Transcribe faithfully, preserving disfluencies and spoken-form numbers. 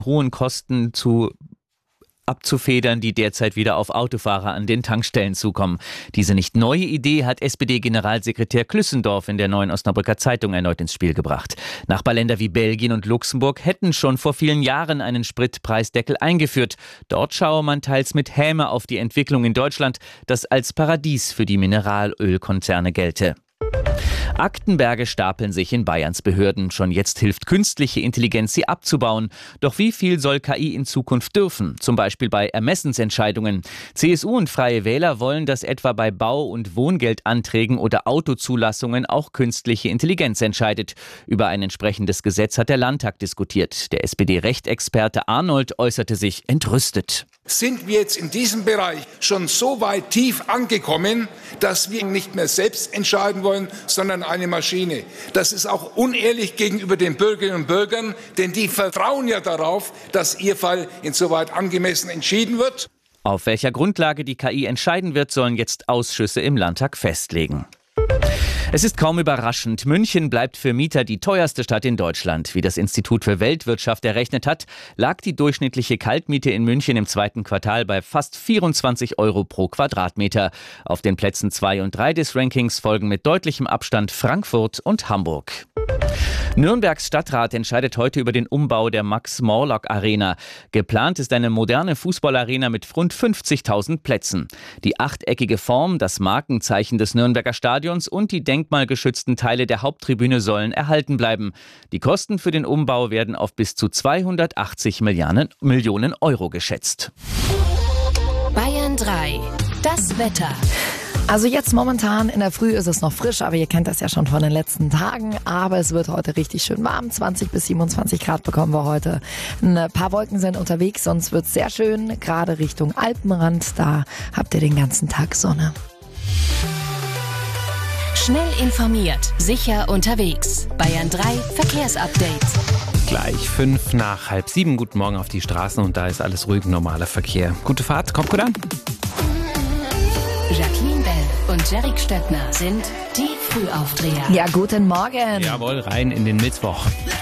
hohen Kosten zu abzufedern, die derzeit wieder auf Autofahrer an den Tankstellen zukommen. Diese nicht neue Idee hat S P D-Generalsekretär Klüssendorf in der Neuen Osnabrücker Zeitung erneut ins Spiel gebracht. Nachbarländer wie Belgien und Luxemburg hätten schon vor vielen Jahren einen Spritpreisdeckel eingeführt. Dort schaue man teils mit Häme auf die Entwicklung in Deutschland, das als Paradies für die Mineralölkonzerne gelte. Aktenberge stapeln sich in Bayerns Behörden. Schon jetzt hilft künstliche Intelligenz, sie abzubauen. Doch wie viel soll K I in Zukunft dürfen? Zum Beispiel bei Ermessensentscheidungen. C S U und Freie Wähler wollen, dass etwa bei Bau- und Wohngeldanträgen oder Autozulassungen auch künstliche Intelligenz entscheidet. Über ein entsprechendes Gesetz hat der Landtag diskutiert. Der S P D-Rechtsexperte Arnold äußerte sich entrüstet. Sind wir jetzt in diesem Bereich schon so weit tief angekommen, dass wir nicht mehr selbst entscheiden wollen, sondern eine Maschine? Das ist auch unehrlich gegenüber den Bürgerinnen und Bürgern, denn die vertrauen ja darauf, dass ihr Fall insoweit angemessen entschieden wird. Auf welcher Grundlage die K I entscheiden wird, sollen jetzt Ausschüsse im Landtag festlegen. Es ist kaum überraschend, München bleibt für Mieter die teuerste Stadt in Deutschland. Wie das Institut für Weltwirtschaft errechnet hat, lag die durchschnittliche Kaltmiete in München im zweiten Quartal bei fast vierundzwanzig Euro pro Quadratmeter. Auf den Plätzen zwei und drei des Rankings folgen mit deutlichem Abstand Frankfurt und Hamburg. Nürnbergs Stadtrat entscheidet heute über den Umbau der Max-Morlock-Arena. Geplant ist eine moderne Fußballarena mit rund fünfzigtausend Plätzen. Die achteckige Form, das Markenzeichen des Nürnberger Stadions und die denkmalgeschützten Teile der Haupttribüne sollen erhalten bleiben. Die Kosten für den Umbau werden auf bis zu zweihundertachtzig Millionen Euro geschätzt. Bayern drei. Das Wetter. Also jetzt momentan in der Früh ist es noch frisch, aber ihr kennt das ja schon von den letzten Tagen. Aber es wird heute richtig schön warm. zwanzig bis siebenundzwanzig Grad bekommen wir heute. Ein paar Wolken sind unterwegs, sonst wird es sehr schön. Gerade Richtung Alpenrand, da habt ihr den ganzen Tag Sonne. Schnell informiert, sicher unterwegs. Bayern drei Verkehrsupdate. Gleich fünf nach halb sieben. Guten Morgen auf die Straßen und da ist alles ruhig, normaler Verkehr. Gute Fahrt, kommt gut an. Jacqueline Bell und Jerick Stöckner sind die Frühaufdreher. Ja, guten Morgen. Jawohl, rein in den Mittwoch.